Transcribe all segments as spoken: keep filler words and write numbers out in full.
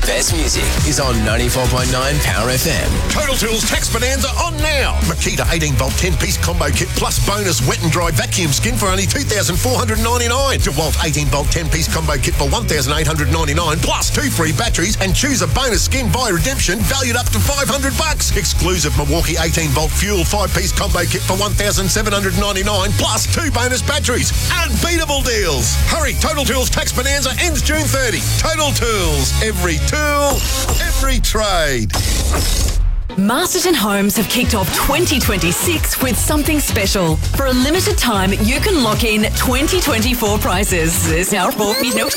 best music is on ninety-four point nine Power F M. Total Tools Tax Bonanza on now. Makita eighteen volt ten piece combo kit plus bonus wet and dry vacuum skin for only two thousand four hundred ninety-nine dollars. DeWalt eighteen volt ten piece combo kit for one thousand eight hundred ninety-nine dollars plus two free batteries, and choose a bonus skin by redemption valued up to five hundred bucks. Exclusive Milwaukee eighteen volt fuel five piece combo kit for one thousand seven hundred ninety-nine dollars plus two bonus batteries. Unbeatable deals. Hurry, Total Tools Tax Bonanza ends June thirtieth. Total Tools. Every tool, every trade. Masterton Homes have kicked off twenty twenty-six with something special. For a limited time, you can lock in twenty twenty-four prices. This now for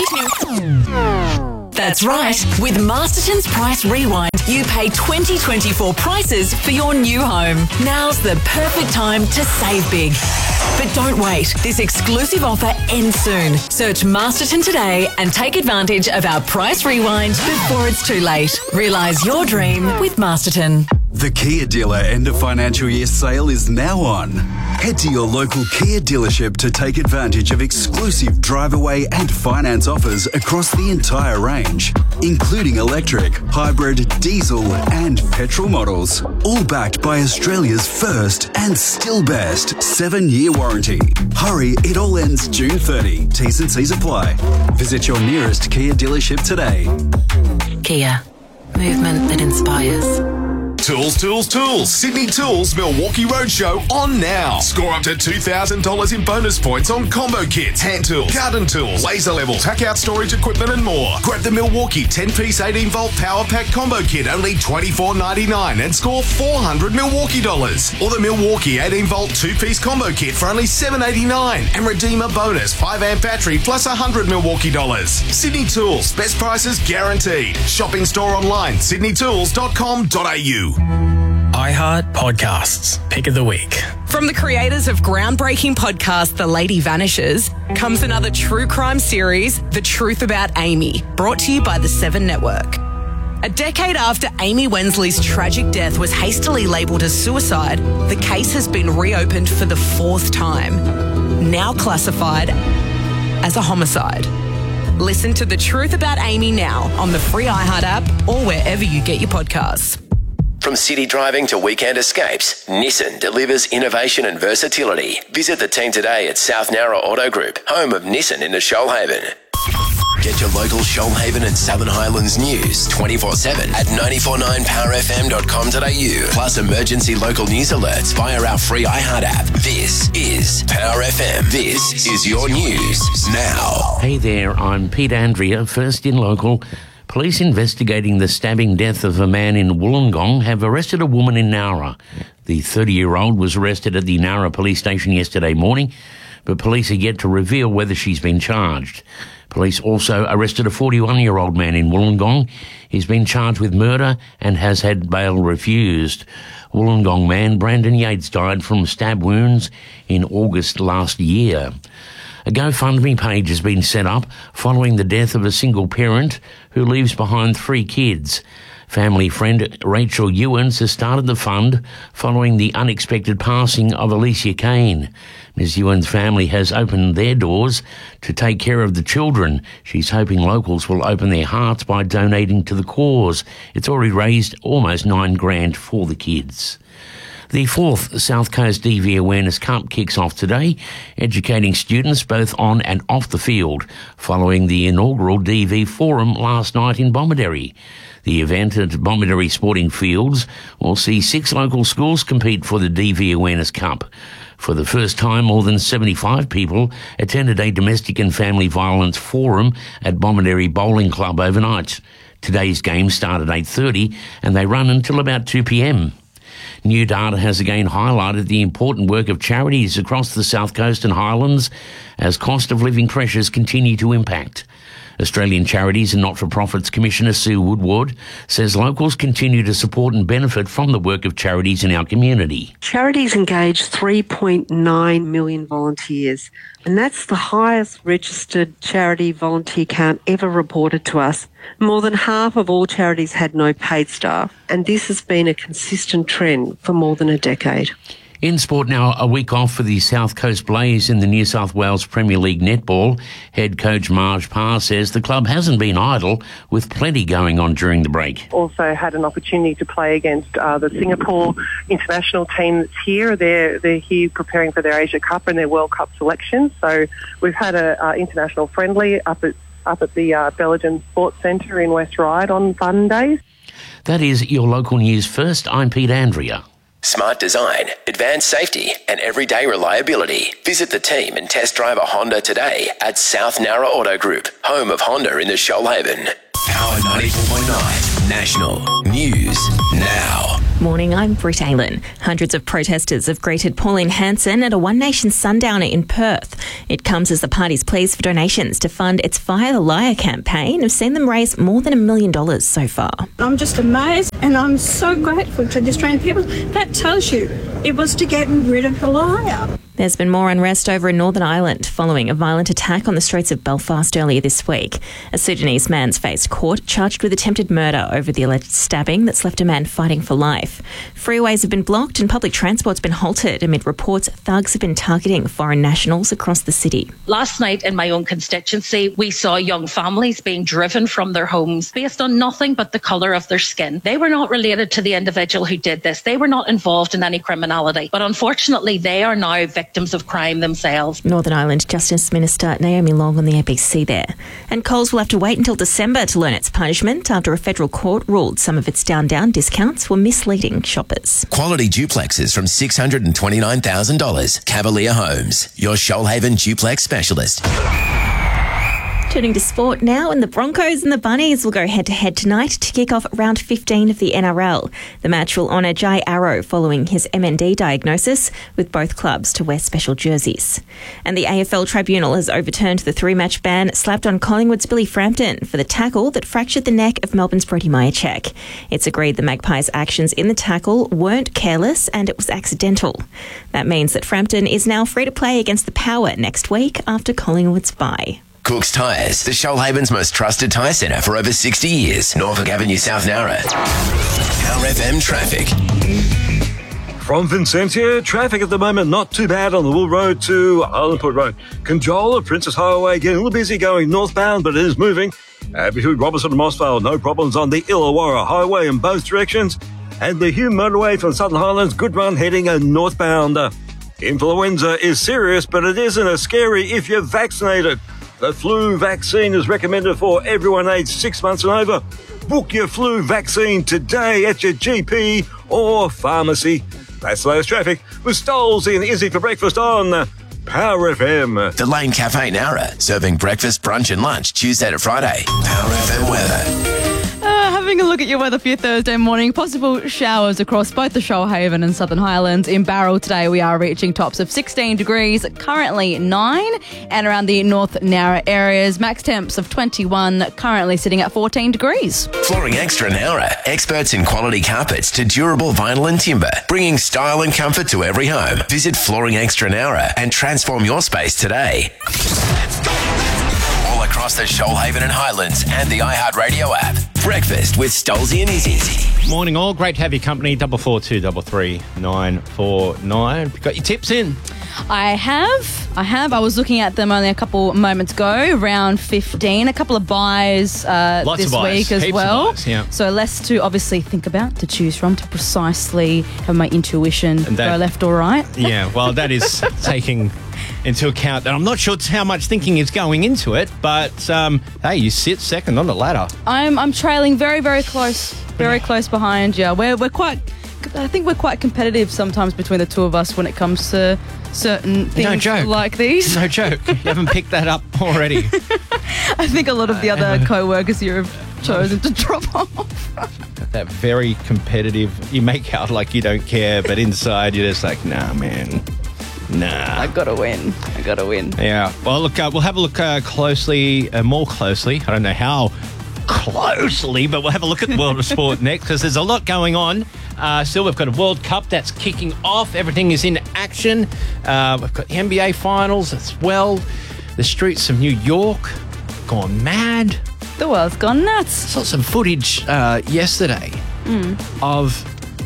That's right. With Masterton's Price Rewind, you pay twenty twenty-four prices for your new home. Now's the perfect time to save big. But don't wait. This exclusive offer ends soon. Search Masterton today and take advantage of our Price Rewind before it's too late. Realise your dream with Masterton. The Kia Dealer End of Financial Year sale is now on. Head to your local Kia dealership to take advantage of exclusive drive-away and finance offers across the entire range, including electric, hybrid, diesel and petrol models, all backed by Australia's first and still best seven-year warranty. Hurry, it all ends June thirtieth. T's and C's apply. Visit your nearest Kia dealership today. Kia. Movement that inspires. Tools, Tools, Tools. Sydney Tools Milwaukee Roadshow on now. Score up to two thousand dollars in bonus points on combo kits, hand tools, garden tools, laser levels, hack out storage equipment and more. Grab the Milwaukee ten piece eighteen volt power pack combo kit, only twenty-four ninety-nine, and score four hundred Milwaukee dollars. Or the Milwaukee eighteen volt two piece combo kit for only seven eighty-nine, and redeem a bonus five amp battery plus one hundred Milwaukee dollars. Sydney Tools, best prices guaranteed. Shop in store online, sydney tools dot com dot a u. iHeart Podcasts, Pick of the Week. From the creators of groundbreaking podcast The Lady Vanishes comes another true crime series, The Truth About Amy, brought to you by the Seven Network. A decade after Amy Wensley's tragic death was hastily labelled as suicide, the case has been reopened for the fourth time, now classified as a homicide. Listen to The Truth About Amy now on the free iHeart app or wherever you get your podcasts. From city driving to weekend escapes, Nissan delivers innovation and versatility. Visit the team today at South Nowra Auto Group, home of Nissan in the Shoalhaven. Get your local Shoalhaven and Southern Highlands news twenty-four seven at nine four nine power f m dot com dot a u. Plus emergency local news alerts via our free iHeart app. This is Power F M. This is your news now. Hey there, I'm Pete Andrea, first in local. Police investigating the stabbing death of a man in Wollongong have arrested a woman in Nowra. The thirty-year-old was arrested at the Nowra police station yesterday morning, but police are yet to reveal whether she's been charged. Police also arrested a forty-one-year-old man in Wollongong. He's been charged with murder and has had bail refused. Wollongong man Brandon Yates died from stab wounds in August last year. A GoFundMe page has been set up following the death of a single parent who leaves behind three kids. Family friend Rachel Ewens has started the fund following the unexpected passing of Alicia Kane. Miz Ewens' family has opened their doors to take care of the children. She's hoping locals will open their hearts by donating to the cause. It's already raised almost nine grand for the kids. The fourth South Coast D V Awareness Cup kicks off today, educating students both on and off the field, following the inaugural D V Forum last night in Bomaderry. The event at Bomaderry Sporting Fields will see six local schools compete for the D V Awareness Cup. For the first time, more than seventy-five people attended a domestic and family violence forum at Bomaderry Bowling Club overnight. Today's games start at eight thirty and they run until about two p m. New data has again highlighted the important work of charities across the South Coast and Highlands as cost of living pressures continue to impact. Australian Charities and Not-for-Profits Commissioner Sue Woodward says locals continue to support and benefit from the work of charities in our community. Charities engage three point nine million volunteers, and that's the highest registered charity volunteer count ever reported to us. More than half of all charities had no paid staff, and this has been a consistent trend for more than a decade. In sport now, a week off for the South Coast Blaze in the New South Wales Premier League netball. Head coach Marge Parr says the club hasn't been idle, with plenty going on during the break. Also had an opportunity to play against uh, the Singapore international team that's here. They're they're here preparing for their Asia Cup and their World Cup selection. So we've had an uh, international friendly up at up at the uh, Belgian Sports Centre in West Ryde on fun days. That is your local news first. I'm Pete Andrea. Smart design, advanced safety and everyday reliability. Visit the team and test drive a Honda today at South Narra Auto Group, home of Honda in the Shoalhaven. Power ninety-four point nine National News Now. Morning, I'm Britt Aylen. Hundreds of protesters have greeted Pauline Hanson at a One Nation sundowner in Perth. It comes as the party's pleas for donations to fund its Fire the Liar campaign have seen them raise more than a million dollars so far. I'm just amazed and I'm so grateful to the Australian people. That tells you it was to get rid of the liar. There's been more unrest over in Northern Ireland following a violent attack on the streets of Belfast earlier this week. A Sudanese man's faced court charged with attempted murder over the alleged stabbing that's left a man fighting for life. Freeways have been blocked and public transport's been halted amid reports thugs have been targeting foreign nationals across the city. Last night in my own constituency, we saw young families being driven from their homes based on nothing but the colour of their skin. They were not related to the individual who did this. They were not involved in any criminality. But unfortunately, they are now victims victims of crime themselves. Northern Ireland Justice Minister Naomi Long on the A B C there. And Coles will have to wait until December to learn its punishment after a federal court ruled some of its down-down discounts were misleading shoppers. Quality duplexes from six hundred twenty-nine thousand dollars. Cavalier Homes, your Shoalhaven duplex specialist. Turning to sport now, and the Broncos and the Bunnies will go head-to-head tonight to kick off round fifteen of the N R L. The match will honour Jai Arrow following his M N D diagnosis, with both clubs to wear special jerseys. And the A F L Tribunal has overturned the three-match ban slapped on Collingwood's Billy Frampton for the tackle that fractured the neck of Melbourne's Brody Majacek. It's agreed the Magpies' actions in the tackle weren't careless and it was accidental. That means that Frampton is now free to play against the Power next week after Collingwood's bye. Cook's Tyres, the Shoalhaven's most trusted tyre centre for over sixty years. Norfolk Avenue, South Narra. Power F M traffic. From Vincentia, traffic at the moment not too bad on the Wool Road to Islandport Road. Conjola, Princess Highway, getting a little busy going northbound, but it is moving. Uh, between Robertson and Mossvale, no problems on the Illawarra Highway in both directions. And the Hume Motorway from Southern Highlands, good run heading uh, northbound. Uh, influenza is serious, but it isn't as scary if you're vaccinated. The flu vaccine is recommended for everyone aged six months and over. Book your flu vaccine today at your G P or pharmacy. That's the latest traffic with Stoles in Izzy for breakfast on Power F M. The Lane Cafe Narra, serving breakfast, brunch and lunch Tuesday to Friday. Power F M weather. Uh, having a look at your weather for your Thursday morning. Possible showers across both the Shoalhaven and Southern Highlands. In Barrel today, we are reaching tops of sixteen degrees, currently nine, and around the North Narra areas, max temps of twenty-one, currently sitting at fourteen degrees. Flooring Extra Narra, experts in quality carpets to durable vinyl and timber, bringing style and comfort to every home. Visit Flooring Extra Narra and transform your space today. All across the Shoalhaven and Highlands and the iHeartRadio app. Breakfast with Stolzy and Izzy. Morning all, great to have your company. Double four two double three nine four nine. Got your tips in? I have. I have. I was looking at them only a couple moments ago. Round fifteen. A couple of buys uh, Lots this of buys. week as Heaps well. of buys, yeah. So less to obviously think about, to choose from, to precisely have my intuition And that- go left or right. Yeah, well, that is taking into account that I'm not sure how much thinking is going into it, but um, hey, you sit second on the ladder. I'm I'm trailing very very close, very close behind you. We're we're quite. I think we're quite competitive sometimes between the two of us when it comes to certain things No joke. like these. No joke. You haven't picked that up already. I think a lot of the other co-workers here have chosen to drop off. That very competitive, you make out like you don't care, but inside you're just like, nah, man. Nah. I gotta win. I gotta win. Yeah. Well, look, uh, we'll have a look uh, closely, uh, more closely. I don't know how closely, but we'll have a look at the world of sport next because there's a lot going on. Uh, still, we've got a World Cup that's kicking off. Everything is in action. Uh, we've got the N B A Finals as well. The streets of New York gone mad. The world's gone nuts. Saw some footage uh, yesterday Mm. of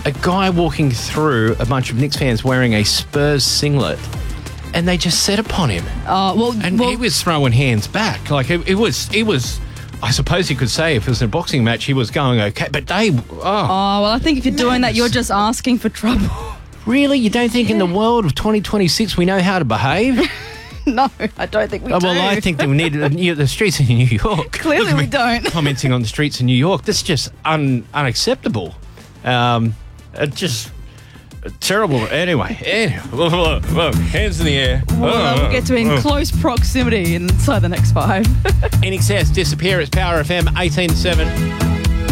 a guy walking through a bunch of Knicks fans wearing a Spurs singlet, and they just set upon him. Oh, well, and well, he was throwing hands back. Like, it, it was, it was, I suppose you could say if it was a boxing match, he was going okay. But they, oh. Oh, well, I think if you're doing that, you're just asking for trouble. Really? You don't think in the world of twenty twenty-six we know how to behave? No, I don't think we oh, do. Well, I think that we need the streets in New York. Clearly we don't. Commenting on the streets in New York. That's just un, unacceptable. Um, it just terrible. Anyway, anyway whoa, whoa, whoa, hands in the air. Well, we'll get to in close proximity inside the next five. In Excess, Disappear. It's Power F M eighteen to seven.